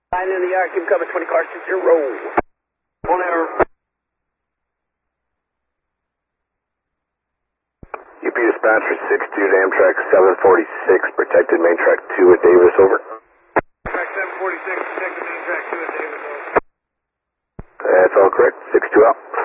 Line in the yard, keep cover 20 cars to 0. 1 error. UP dispatcher 62 to Amtrak 746, protected main track 2 at Davis, over. Track 746, protected main track 2 at Davis, over. That's all correct, 62 out.